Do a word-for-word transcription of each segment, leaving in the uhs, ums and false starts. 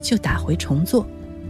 就打回重做。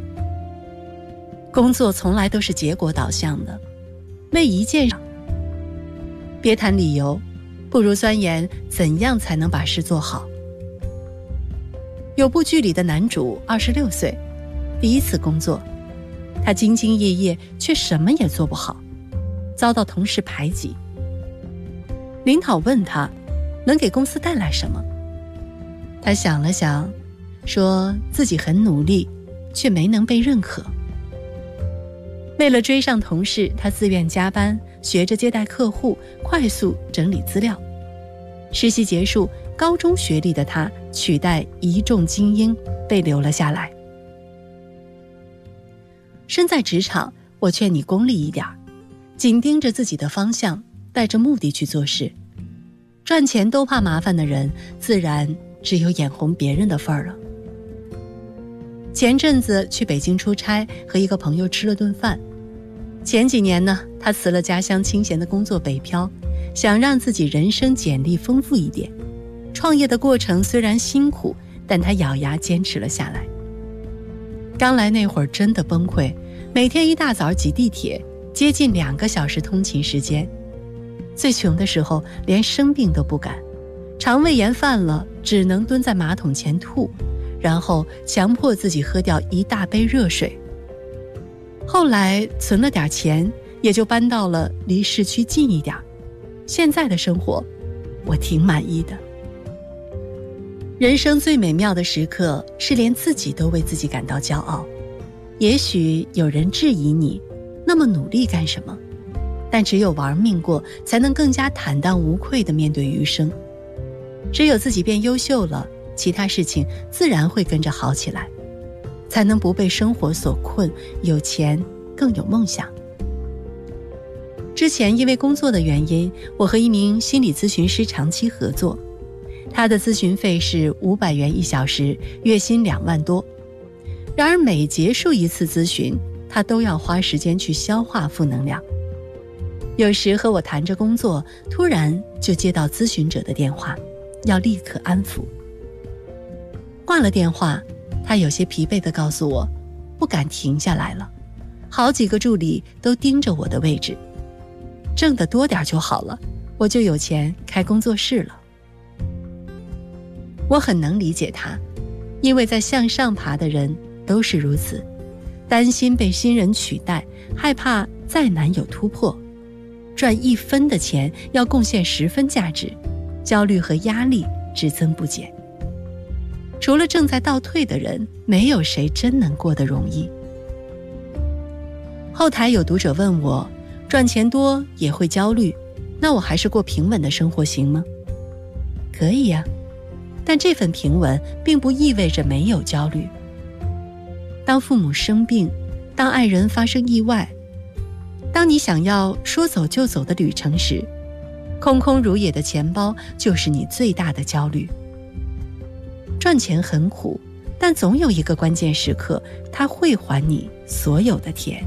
工作从来都是结果导向的，为一件事，别谈理由，不如钻研怎样才能把事做好。有部剧里的男主二十六岁，第一次工作，他兢兢业业，却什么也做不好，遭到同事排挤。领导问他能给公司带来什么，他想了想，说自己很努力，却没能被认可。为了追上同事，他自愿加班，学着接待客户，快速整理资料。实习结束，高中学历的他取代一众精英，被留了下来。身在职场，我劝你功利一点，紧盯着自己的方向，带着目的去做事。赚钱都怕麻烦的人，自然只有眼红别人的份儿了。前阵子去北京出差，和一个朋友吃了顿饭。前几年呢，他辞了家乡清闲的工作北漂，想让自己人生简历丰富一点。创业的过程虽然辛苦，但他咬牙坚持了下来。刚来那会儿真的崩溃，每天一大早挤地铁，接近两个小时通勤时间。最穷的时候连生病都不敢，肠胃炎犯了只能蹲在马桶前吐，然后强迫自己喝掉一大杯热水。后来存了点钱，也就搬到了离市区近一点。现在的生活我挺满意的。人生最美妙的时刻是连自己都为自己感到骄傲。也许有人质疑你那么努力干什么，但只有玩命过，才能更加坦荡无愧地面对余生。只有自己变优秀了，其他事情自然会跟着好起来，才能不被生活所困，有钱更有梦想。之前因为工作的原因，我和一名心理咨询师长期合作，他的咨询费是五百元一小时，月薪两万多。然而每结束一次咨询，他都要花时间去消化负能量。有时和我谈着工作，突然就接到咨询者的电话，要立刻安抚。挂了电话，他有些疲惫地告诉我，不敢停下来了，好几个助理都盯着我的位置，挣得多点就好了，我就有钱开工作室了。我很能理解他，因为在向上爬的人都是如此，担心被新人取代，害怕再难有突破，赚一分的钱要贡献十分价值，焦虑和压力只增不减。除了正在倒退的人，没有谁真能过得容易。后台有读者问我，赚钱多也会焦虑，那我还是过平稳的生活行吗？可以呀，但这份平稳并不意味着没有焦虑。当父母生病，当爱人发生意外，当你想要说走就走的旅程时，空空如也的钱包就是你最大的焦虑。赚钱很苦，但总有一个关键时刻，它会还你所有的甜。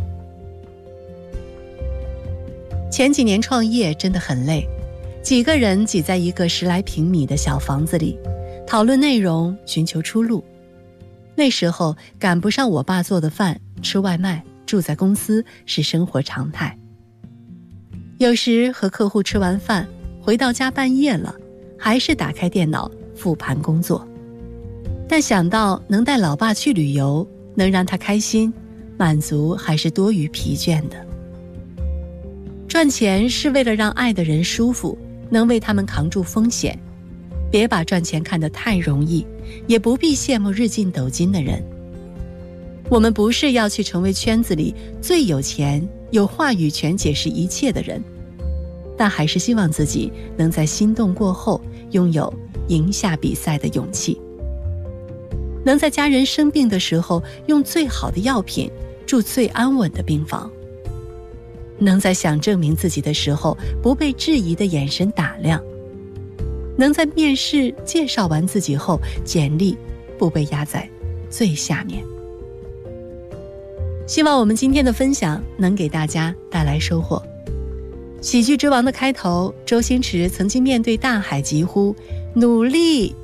前几年创业真的很累，几个人挤在一个十来平米的小房子里，讨论内容，寻求出路。那时候赶不上我爸做的饭，吃外卖，住在公司是生活常态。有时和客户吃完饭，回到家半夜了，还是打开电脑复盘工作。但想到能带老爸去旅游，能让他开心，满足还是多于疲倦的。赚钱是为了让爱的人舒服，能为他们扛住风险。别把赚钱看得太容易，也不必羡慕日进斗金的人。我们不是要去成为圈子里最有钱、有话语权解释一切的人，但还是希望自己能在心动过后拥有赢下比赛的勇气，能在家人生病的时候用最好的药品住最安稳的病房，能在想证明自己的时候不被质疑的眼神打量，能在面试介绍完自己后简历不被压在最下面。希望我们今天的分享能给大家带来收获。喜剧之王的开头，周星驰曾经面对大海疾呼，努力